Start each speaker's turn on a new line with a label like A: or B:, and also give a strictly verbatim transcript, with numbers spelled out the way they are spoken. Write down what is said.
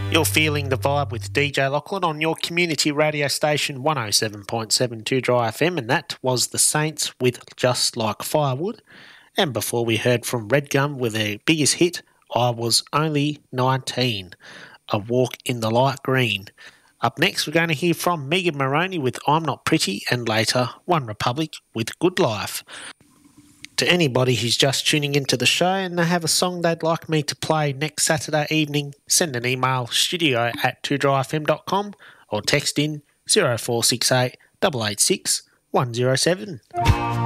A: You're feeling the vibe with D J Lachlan on your community radio station one oh seven point seven two Dry F M, and that was the Saints with Just Like Firewood. And before we heard from Redgum with their biggest hit, I Was Only nineteen, A Walk in the Light Green. Up next, we're going to hear from Megan Moroney with I'm Not Pretty, and later One Republic with Good Life. To anybody who's just tuning into the show and they have a song they'd like me to play next Saturday evening, send an email studio at two dry f m dot com or text in zero four six eight, eight eight six, one zero seven.